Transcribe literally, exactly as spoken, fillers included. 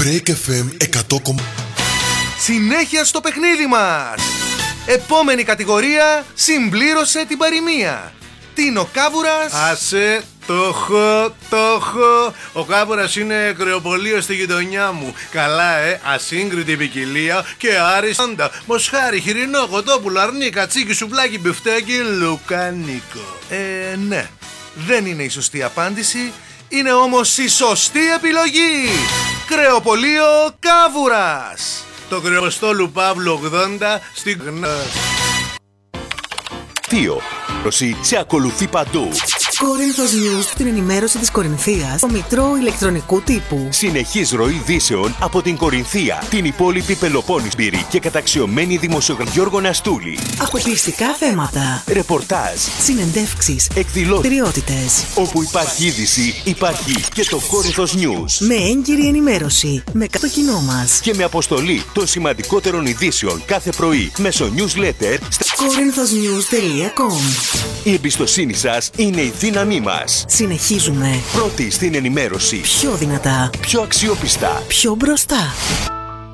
Break εφ εμ εκατό. Συνέχεια στο παιχνίδι μας. Επόμενη κατηγορία συμπλήρωσε την παροιμία. Τι είναι ο Κάβουρας? Άσε, το έχω, το έχω. Ο Κάβουρας είναι κρεοπολείο στη γειτονιά μου. Καλά, ε, ασύγκριτη ποικιλία και άριστα. Μοσχάρι, χοιρινό, κοτόπουλο, αρνί, κατσίκι, σουβλάκι, μπιφτέκι, λουκάνικο. Ε, ναι. Δεν είναι η σωστή απάντηση. Είναι όμως η σωστή επιλογή. Κρεοπολείο Κάβουρας. Το κρεοστόλου Παύλου ογδόντα στην Γνώση. δύο. Σε ακολουθεί παντού. Κόρινθος News, την ενημέρωση της Κορινθίας, το μητρό ηλεκτρονικού τύπου. Συνεχής ροή ειδήσεων από την Κορινθία, την υπόλοιπη Πελοπόννησο και καταξιωμένη δημοσιογράφη Γιώργο Ναστούλη. Αποκλειστικά θέματα, ρεπορτάζ, συνεντεύξεις, εκδηλώσεις, δραστηριότητες. Όπου υπάρχει είδηση, υπάρχει και το Κόρινθος News. Με έγκυρη ενημέρωση, με το κοινό μας. Και με αποστολή των σημαντικότερων ειδήσεων κάθε πρωί μέσω newsletter στα κόρινθος νιους τελεία κομ. Η εμπιστοσύνη σας είναι η δύναμή μας. Συνεχίζουμε. Πρώτοι στην ενημέρωση. Πιο δυνατά. Πιο αξιόπιστα. Πιο μπροστά.